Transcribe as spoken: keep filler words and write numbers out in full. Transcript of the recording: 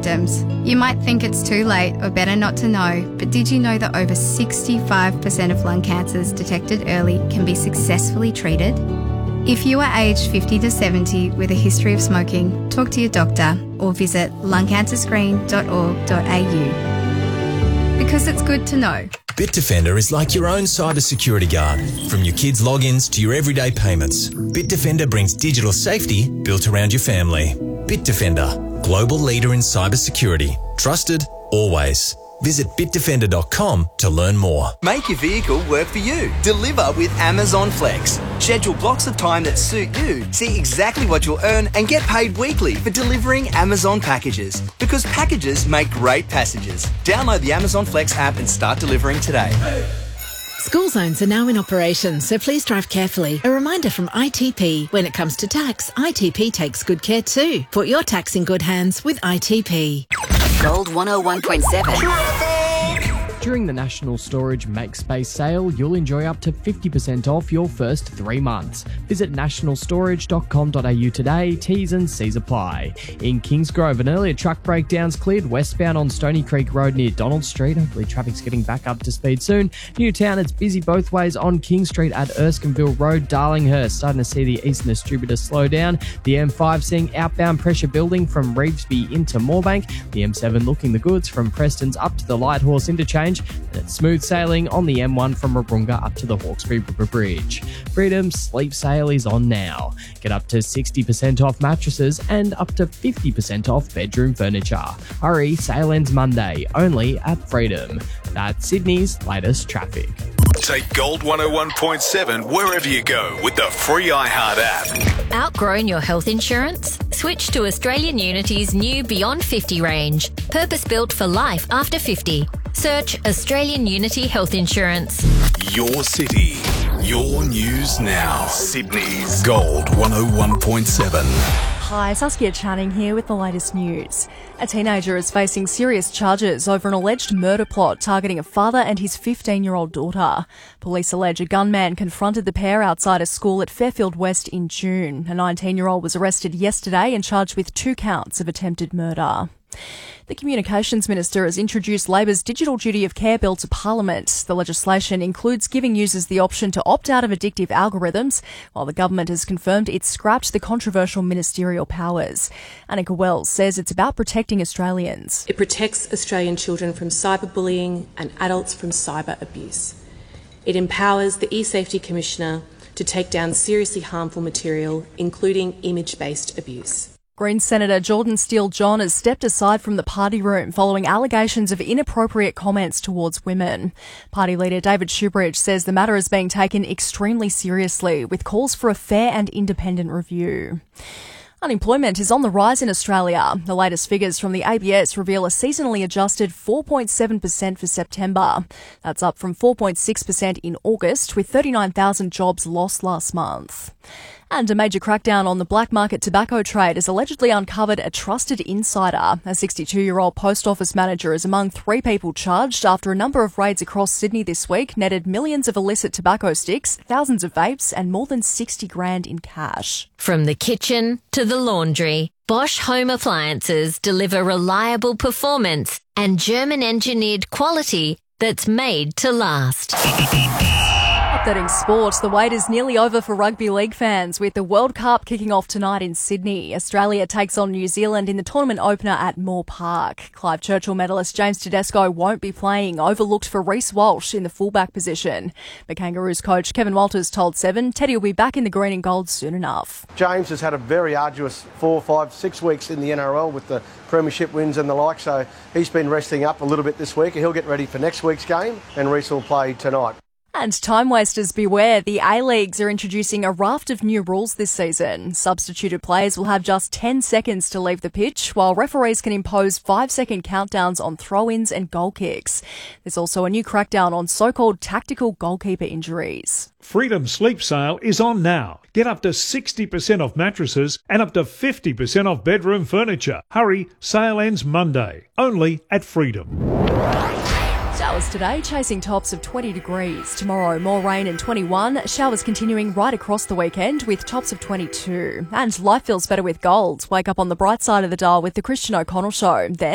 symptoms. You might think it's too late or better not to know, but did you know that over sixty-five percent of lung cancers detected early can be successfully treated? If you are aged fifty to seventy with a history of smoking, talk to your doctor or visit lung cancer screen dot org dot a u. Because it's good to know. Bitdefender is like your own cybersecurity guard. From your kids' logins to your everyday payments, Bitdefender brings digital safety built around your family. Bitdefender, global leader in cybersecurity. Trusted, always. Visit bitdefender dot com to learn more. Make your vehicle work for you. Deliver with Amazon Flex. Schedule blocks of time that suit you. See exactly what you'll earn and get paid weekly for delivering Amazon packages. Because packages make great passages. Download the Amazon Flex app and start delivering today. School zones are now in operation, so please drive carefully. A reminder from I T P, when it comes to tax, I T P takes good care too. Put your tax in good hands with I T P. Gold one oh one point seven. During the National Storage Make Space sale, you'll enjoy up to fifty percent off your first three months. Visit national storage dot com dot a u today. T's and C's apply. In Kingsgrove, an earlier truck breakdown's cleared westbound on Stony Creek Road near Donald Street. Hopefully traffic's getting back up to speed soon. Newtown, it's busy both ways on King Street at Erskineville Road, Darlinghurst. Starting to see the eastern distributor slow down. The M five seeing outbound pressure building from Reevesby into Moorebank. The M seven looking the goods from Preston's up to the Lighthorse interchange. And it's smooth sailing on the M one from Warunga up to the Hawkesbury River Bridge. Freedom Sleep Sale is on now. Get up to sixty percent off mattresses and up to fifty percent off bedroom furniture. Hurry, sale ends Monday, only at Freedom. That's Sydney's latest traffic. Take Gold one oh one point seven wherever you go with the free iHeart app. Outgrown your health insurance? Switch to Australian Unity's new Beyond fifty range, purpose-built for life after fifty. Search Australian Unity Health Insurance. Your city, your news now. Sydney's Gold one oh one point seven. Hi, Saskia Channing here with the latest news. A teenager is facing serious charges over an alleged murder plot targeting a father and his fifteen-year-old daughter. Police allege a gunman confronted the pair outside a school at Fairfield West in June. A nineteen-year-old was arrested yesterday and charged with two counts of attempted murder. The Communications Minister has introduced Labor's Digital Duty of Care Bill to Parliament. The legislation includes giving users the option to opt out of addictive algorithms, while the government has confirmed it's scrapped the controversial ministerial powers. Annika Wells says it's about protecting Australians. It protects Australian children from cyberbullying and adults from cyber abuse. It empowers the eSafety Commissioner to take down seriously harmful material, including image-based abuse. Greens Senator Jordan Steele-John has stepped aside from the party room following allegations of inappropriate comments towards women. Party leader David Shoebridge says the matter is being taken extremely seriously, with calls for a fair and independent review. Unemployment is on the rise in Australia. The latest figures from the A B S reveal a seasonally adjusted four point seven percent for September. That's up from four point six percent in August, with thirty-nine thousand jobs lost last month. And a major crackdown on the black market tobacco trade has allegedly uncovered a trusted insider. A sixty-two-year-old post office manager is among three people charged after a number of raids across Sydney this week netted millions of illicit tobacco sticks, thousands of vapes and more than sixty grand in cash. From the kitchen to the laundry, Bosch Home Appliances deliver reliable performance and German-engineered quality that's made to last. Updating sport, the wait is nearly over for rugby league fans with the World Cup kicking off tonight in Sydney. Australia takes on New Zealand in the tournament opener at Moore Park. Clive Churchill medalist James Tedesco won't be playing, overlooked for Reece Walsh in the fullback position. But Kangaroos coach Kevin Walters told Seven Teddy will be back in the green and gold soon enough. James has had a very arduous four, five, six weeks in the N R L with the premiership wins and the like, so he's been resting up a little bit this week. He'll get ready for next week's game and Reece will play tonight. And time wasters beware, the A-Leagues are introducing a raft of new rules this season. Substituted players will have just ten seconds to leave the pitch, while referees can impose five-second countdowns on throw-ins and goal kicks. There's also a new crackdown on so-called tactical goalkeeper injuries. Freedom Sleep Sale is on now. Get up to sixty percent off mattresses and up to fifty percent off bedroom furniture. Hurry, sale ends Monday. Only at Freedom. Showers today, chasing tops of twenty degrees. Tomorrow, more rain and twenty-one. Showers continuing right across the weekend with tops of twenty-two. And life feels better with gold. Wake up on the bright side of the dial with the Christian O'Connell Show. Then